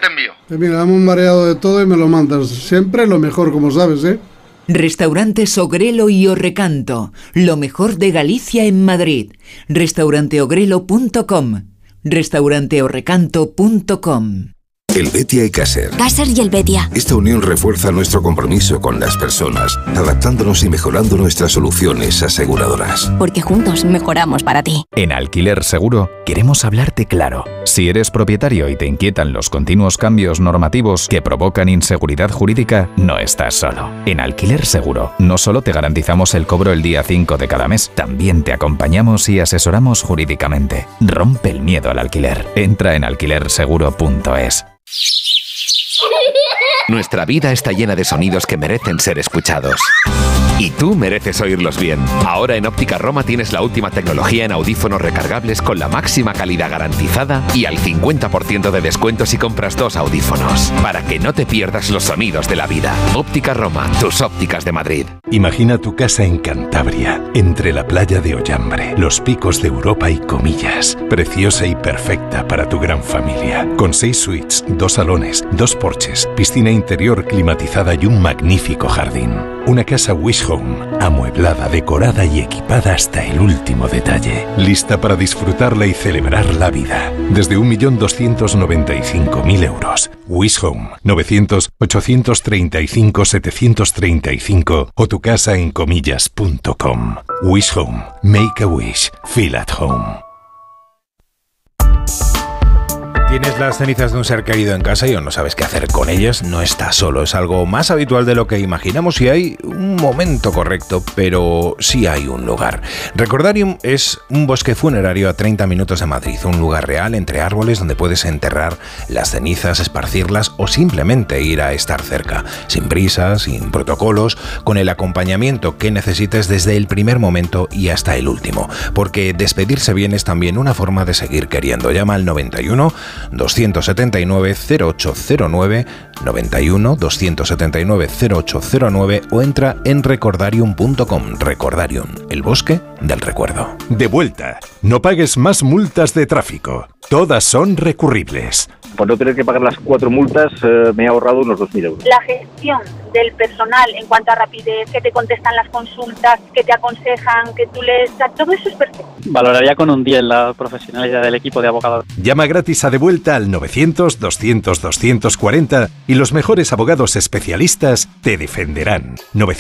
te envío? Mira, dame un mareado de todo y me lo mandas. Siempre lo mejor, como sabes, ¿eh? Restaurantes Ogrelo y Orrecanto, lo mejor de Galicia en Madrid. Restauranteogrelo.com, restauranteorrecanto.com. El Betia y Caser. Caser y el Betia. Esta unión refuerza nuestro compromiso con las personas, adaptándonos y mejorando nuestras soluciones aseguradoras. Porque juntos mejoramos para ti. En Alquiler Seguro queremos hablarte claro. Si eres propietario y te inquietan los continuos cambios normativos que provocan inseguridad jurídica, no estás solo. En Alquiler Seguro no solo te garantizamos el cobro el día 5 de cada mes, también te acompañamos y asesoramos jurídicamente. Rompe el miedo al alquiler. Entra en alquilerseguro.es. Nuestra vida está llena de sonidos que merecen ser escuchados. Y tú mereces oírlos bien. Ahora en Óptica Roma tienes la última tecnología en audífonos recargables con la máxima calidad garantizada y al 50% de descuento si compras 2 audífonos. Para que no te pierdas los sonidos de la vida. Óptica Roma, tus ópticas de Madrid. Imagina tu casa en Cantabria, entre la playa de Ollambre, los picos de Europa y Comillas. Preciosa y perfecta para tu gran familia. Con 6 suites, 2 salones, 2 porches, piscina interior climatizada y un magnífico jardín. Una casa Wish Home, amueblada, decorada y equipada hasta el último detalle. Lista para disfrutarla y celebrar la vida. Desde 1.295.000 euros. Wish Home, 900-835-735 o tu casa en comillas.com. Wish Home, make a wish, feel at home. ¿Tienes las cenizas de un ser querido en casa y aún no sabes qué hacer con ellas? No estás solo, es algo más habitual de lo que imaginamos y hay un momento correcto, pero sí hay un lugar. Recordarium es un bosque funerario a 30 minutos de Madrid, un lugar real entre árboles donde puedes enterrar las cenizas, esparcirlas o simplemente ir a estar cerca, sin prisas, sin protocolos, con el acompañamiento que necesites desde el primer momento y hasta el último, porque despedirse bien es también una forma de seguir queriendo. Llama al 91-279-0809, 91-279-0809 o entra en recordarium.com. Recordarium, el bosque del recuerdo. De vuelta, no pagues más multas de tráfico. Todas son recurribles. Por no tener que pagar las 4 multas, me he ahorrado unos 2.000 euros. La gestión del personal en cuanto a rapidez, que te contestan las consultas, que te aconsejan, que tú lees, todo eso es perfecto. Valoraría con un 10 la profesionalidad del equipo de abogados. Llama gratis a De Vuelta al 900-200-240 y los mejores abogados especialistas te defenderán.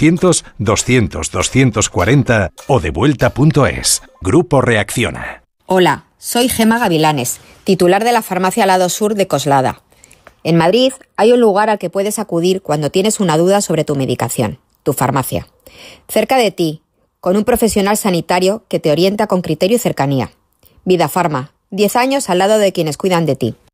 900-200-240 o devuelta.es. Grupo Reacciona. Hola, soy Gema Gavilanes, titular de la farmacia Lado Sur de Coslada. En Madrid hay un lugar al que puedes acudir cuando tienes una duda sobre tu medicación, tu farmacia. Cerca de ti, con un profesional sanitario que te orienta con criterio y cercanía. Vida Farma, 10 años al lado de quienes cuidan de ti.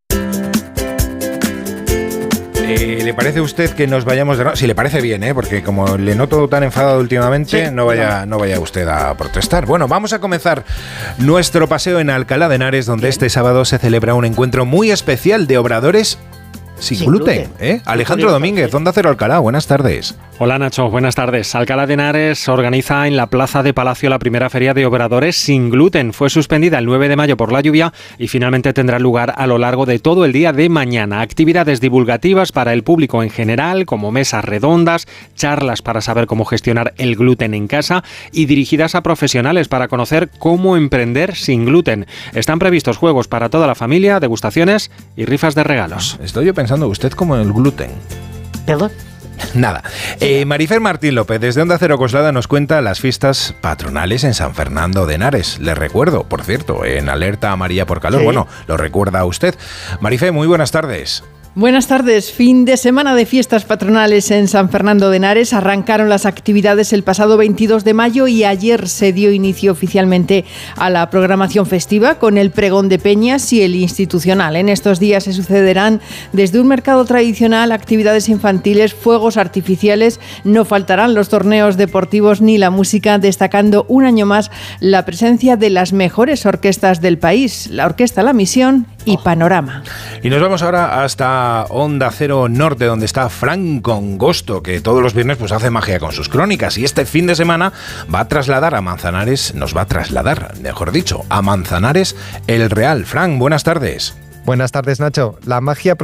¿Le parece a usted que nos vayamos de... Si le parece bien, porque como le noto tan enfadado últimamente, sí, no vaya usted a protestar. Bueno, vamos a comenzar nuestro paseo en Alcalá de Henares, donde este sábado se celebra un encuentro muy especial de obradores sin gluten. Alejandro Domínguez, Onda Cero Alcalá, buenas tardes. Hola Nacho, buenas tardes. Alcalá de Henares organiza en la Plaza de Palacio la primera feria de obradores sin gluten. Fue suspendida el 9 de mayo por la lluvia y finalmente tendrá lugar a lo largo de todo el día de mañana. Actividades divulgativas para el público en general, como mesas redondas, charlas para saber cómo gestionar el gluten en casa y dirigidas a profesionales para conocer cómo emprender sin gluten. Están previstos juegos para toda la familia, degustaciones y rifas de regalos. Estoy yo pensando, usted como el gluten. ¿Perdón? Nada. Marifer Martín López, desde Onda Cero Coslada, nos cuenta las fiestas patronales en San Fernando de Henares. Les recuerdo, por cierto, en alerta amarilla por calor. Sí. Bueno, lo recuerda usted. Marifer, muy buenas tardes. Buenas tardes. Fin de semana de fiestas patronales en San Fernando de Henares. Arrancaron las actividades el pasado 22 de mayo y ayer se dio inicio oficialmente a la programación festiva con el pregón de peñas y el institucional. En estos días se sucederán desde un mercado tradicional, actividades infantiles, fuegos artificiales. No faltarán los torneos deportivos ni la música, destacando un año más la presencia de las mejores orquestas del país, la Orquesta La Misión y Panorama. Y nos vamos ahora hasta Onda Cero Norte, donde está Fran Congosto, que todos los viernes pues hace magia con sus crónicas, y este fin de semana va a trasladar a Manzanares, mejor dicho, a Manzanares el Real. Fran, buenas tardes. Buenas tardes, Nacho. La magia